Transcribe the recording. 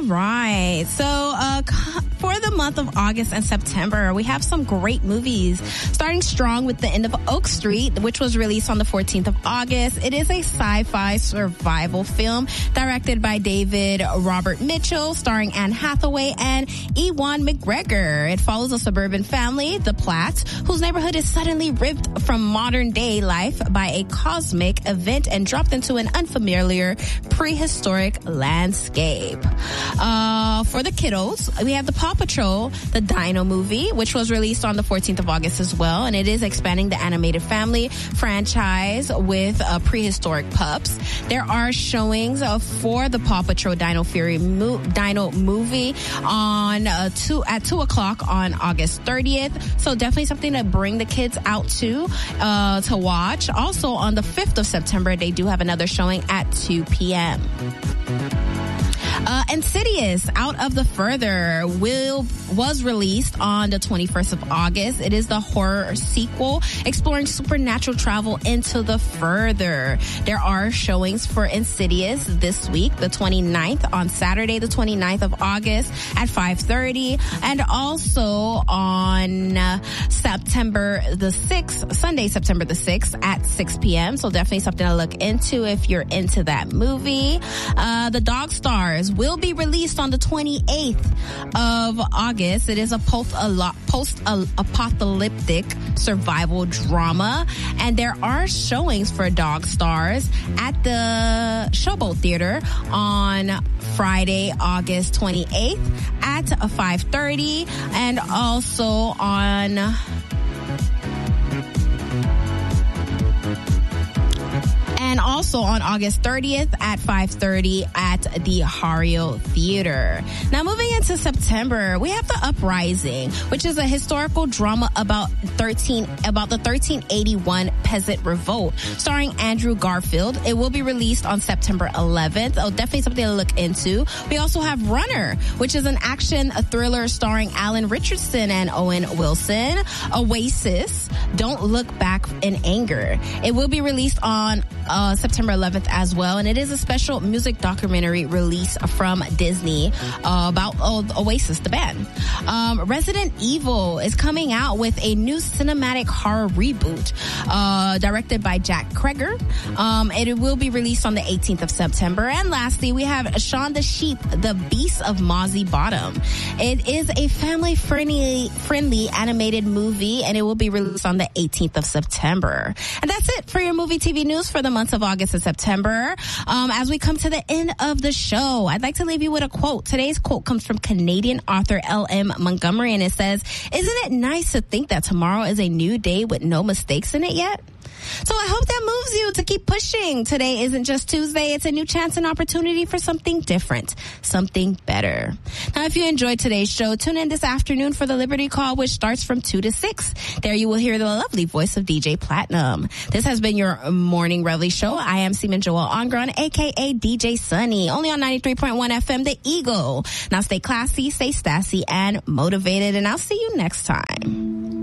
right. So, for the month of August and September, we have some great movies. Starting strong with The End of Oak Street, which was released on the 14th of August. It is a sci-fi survival film directed by David Robert Mitchell, starring Anne Hathaway and Ewan McGregor. It follows a suburban family, the Platts, whose neighborhood is suddenly ripped from modern day life by a cosmic event and dropped into an unfamiliar prehistoric landscape. For the kiddos, we have the Paw Patrol, the Dino movie, which was released on the 14th of August as well, and it is expanding the animated family franchise with prehistoric pups. There are showings for the Paw Patrol Dino Fury Dino movie on at 2 o'clock on August 30th. So definitely something to bring the kids out to watch. Also on the 5th of September, they do have another showing at 2 p.m. Insidious, Out of the Further, was released on the 21st of August. It is the horror sequel exploring supernatural travel into the further. There are showings for Insidious this week, the 29th, on Saturday, the 29th of August at 5:30, and also on September the 6th, Sunday, September the 6th at 6 p.m. So definitely something to look into if you're into that movie. The Dog Stars will be released on the 28th of August. It is a post-apocalyptic survival drama, and there are showings for Dog Stars at the Showboat Theater on Friday, August 28th at 5:30, and also on August 30th at 5:30 at the Hario Theater. Now moving into September, we have The Uprising, which is a historical drama about the 1381 Peasant Revolt, starring Andrew Garfield. It will be released on September 11th. Oh, definitely something to look into. We also have Runner, which is an action thriller starring Alan Richardson and Owen Wilson. Oasis, Don't Look Back in Anger. It will be released on September 11th as well, and it is a special music documentary release from Disney about Oasis, the band. Resident Evil is coming out with a new cinematic horror reboot directed by Jack Kreger. It will be released on the 18th of September. And lastly, we have Shaun the Sheep, The Beast of Mozzie Bottom. It is a family-friendly animated movie, and it will be released on the 18th of September. And that's it for your movie TV news for the months of August and September. As we come to the end of the show, I'd like to leave you with a quote. Today's quote comes from Canadian author L.M. Montgomery, and it says, "Isn't it nice to think that tomorrow is a new day with no mistakes in it yet?" So I hope that moves you to keep pushing. Today isn't just Tuesday. It's a new chance and opportunity for something different, something better. Now, if you enjoyed today's show, tune in this afternoon for the Liberty Call, which starts from 2 to 6. There you will hear the lovely voice of DJ Platinum. This has been your Morning Reveille Show. I am Seaman Joel Ongron, a.k.a. DJ Sunny, only on 93.1 FM, The Eagle. Now stay classy, stay sassy, and motivated, and I'll see you next time.